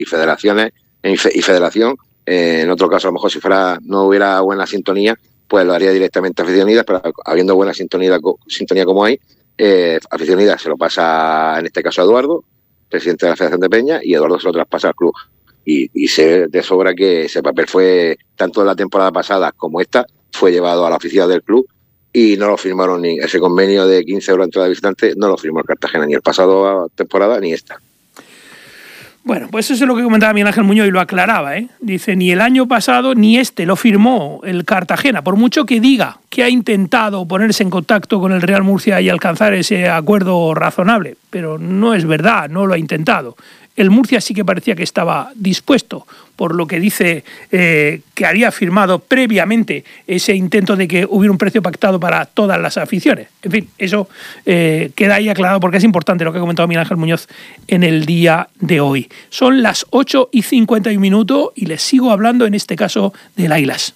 y federaciones y federación. En otro caso, a lo mejor si no hubiera buena sintonía, pues lo haría directamente a Afición Unida, pero habiendo buena sintonía como hay, Afición Unida se lo pasa, en este caso, a Eduardo, presidente de la Federación de Peña, y Eduardo se lo traspasa al club. Y sé de sobra que ese papel fue, tanto en la temporada pasada como esta, fue llevado a la oficina del club y no lo firmaron ni ese convenio de 15 euros de entrada de visitante, no lo firmó el Cartagena ni el pasado temporada ni esta. Bueno, pues eso es lo que comentaba Miguel Ángel Muñoz y lo aclaraba, ¿eh? Dice, ni el año pasado ni este lo firmó el Cartagena, por mucho que diga que ha intentado ponerse en contacto con el Real Murcia y alcanzar ese acuerdo razonable, pero no es verdad, no lo ha intentado. El Murcia sí que parecía que estaba dispuesto, por lo que dice que había firmado previamente ese intento de que hubiera un precio pactado para todas las aficiones. En fin, eso queda ahí aclarado porque es importante lo que ha comentado Miguel Ángel Muñoz en el día de hoy. Son las 8:51 y les sigo hablando en este caso del Águilas.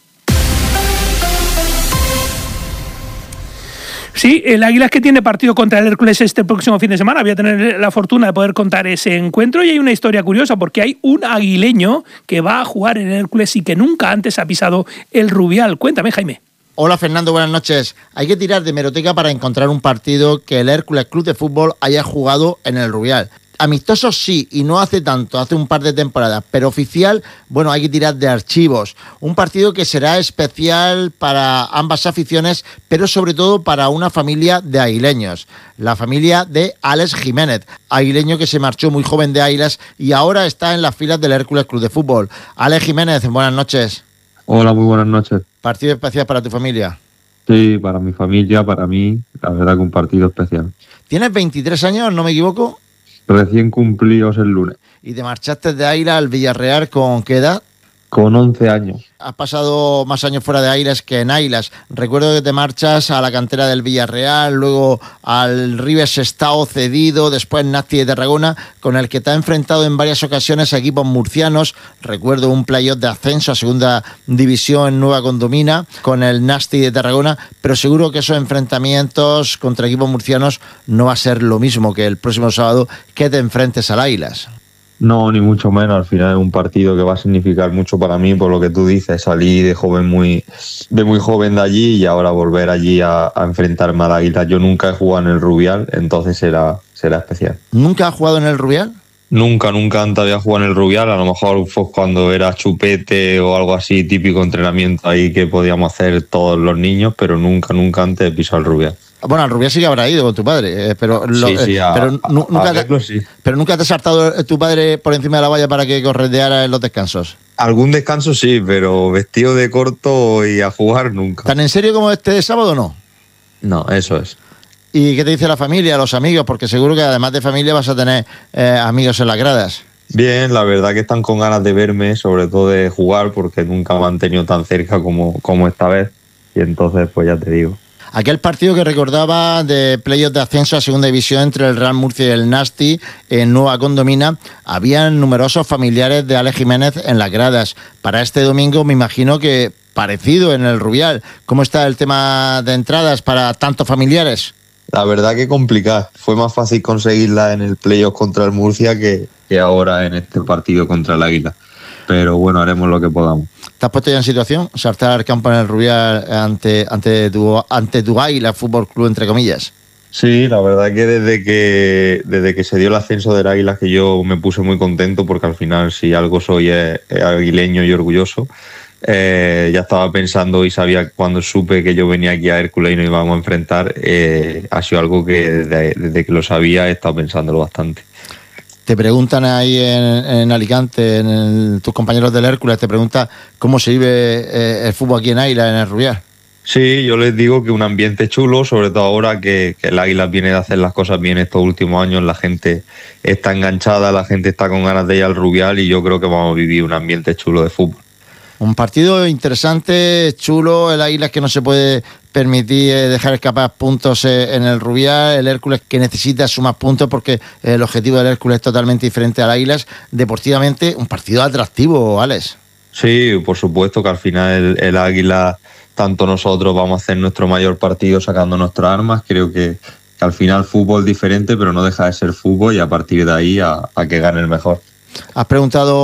Sí, el Águilas que tiene partido contra el Hércules este próximo fin de semana. Voy a tener la fortuna de poder contar ese encuentro y hay una historia curiosa porque hay un aguileño que va a jugar en el Hércules y que nunca antes ha pisado el Rubial. Cuéntame, Jaime. Hola Fernando, buenas noches. Hay que tirar de hemeroteca para encontrar un partido que el Hércules Club de Fútbol haya jugado en el Rubial. Amistoso sí, y no hace tanto, hace un par de temporadas, pero oficial, bueno, hay que tirar de archivos. Un partido que será especial para ambas aficiones, pero sobre todo para una familia de aguileños, la familia de Alex Jiménez, aguileño que se marchó muy joven de Águilas y ahora está en las filas del Hércules Club de Fútbol. Alex Jiménez, buenas noches. Hola, muy buenas noches. ¿Partido especial para tu familia? Sí, para mi familia, para mí, la verdad que un partido especial. ¿Tienes 23 años, no me equivoco? Recién cumplidos el lunes. ¿Y te marchaste de Águilas al Villarreal con qué edad? Con 11 años. Has pasado más años fuera de Águilas que en Águilas. Recuerdo que te marchas a la cantera del Villarreal, luego al Ribes Sestao cedido, después Nasti de Tarragona, con el que te ha enfrentado en varias ocasiones a equipos murcianos. Recuerdo un playoff de ascenso a segunda división en Nueva Condomina con el Nasti de Tarragona, pero seguro que esos enfrentamientos contra equipos murcianos no va a ser lo mismo que el próximo sábado que te enfrentes al Águilas. No, ni mucho menos. Al final es un partido que va a significar mucho para mí, por lo que tú dices. Salí de muy joven de allí y ahora volver allí a enfrentarme al Águila. Yo nunca he jugado en el Rubial, entonces será especial. ¿Nunca has jugado en el Rubial? Nunca antes había jugado en el Rubial. A lo mejor fue cuando era chupete o algo así, típico entrenamiento ahí que podíamos hacer todos los niños, pero nunca antes he pisado el Rubial. Bueno, al Rubial sí que habrá ido con tu padre, pero nunca te ha saltado tu padre por encima de la valla para que correteara en los descansos. Algún descanso sí, pero vestido de corto y a jugar nunca. ¿Tan en serio como este sábado o no? No, eso es. ¿Y qué te dice la familia, los amigos? Porque seguro que además de familia vas a tener amigos en las gradas. Bien, la verdad que están con ganas de verme, sobre todo de jugar, porque nunca me han tenido tan cerca como esta vez. Y entonces, pues ya te digo. Aquel partido que recordaba de playoff de ascenso a segunda división entre el Real Murcia y el Nasti en Nueva Condomina, habían numerosos familiares de Alex Jiménez en las gradas. Para este domingo me imagino que parecido en el Rubial. ¿Cómo está el tema de entradas para tantos familiares? La verdad que complicado. Fue más fácil conseguirla en el playoff contra el Murcia que ahora en este partido contra el Águila. Pero bueno, haremos lo que podamos. ¿Te has puesto ya en situación? ¿Saltar al campo en el Rubial ante tu Águila Fútbol Club, entre comillas? Sí, la verdad que desde que se dio el ascenso del Águila que yo me puse muy contento porque al final si algo soy es aguileño y orgulloso. Ya estaba pensando y sabía cuando supe que yo venía aquí a Hércules y nos íbamos a enfrentar, ha sido algo que desde que lo sabía he estado pensándolo bastante. Te preguntan ahí en Alicante, tus compañeros del Hércules, te preguntan cómo se vive el fútbol aquí en Águila, en el Rubial. Sí, yo les digo que un ambiente chulo, sobre todo ahora que el Águila viene de hacer las cosas bien estos últimos años, la gente está enganchada, la gente está con ganas de ir al Rubial y yo creo que vamos a vivir un ambiente chulo de fútbol. Un partido interesante, chulo, el Águila que no se puede permitir dejar escapar puntos en el Rubial, el Hércules que necesita sumar puntos porque el objetivo del Hércules es totalmente diferente al Águilas. Deportivamente, un partido atractivo, Alex. Sí, por supuesto que al final el Águila, tanto nosotros vamos a hacer nuestro mayor partido sacando nuestras armas. Creo que al final fútbol diferente, pero no deja de ser fútbol y a partir de ahí a que gane el mejor. Has preguntado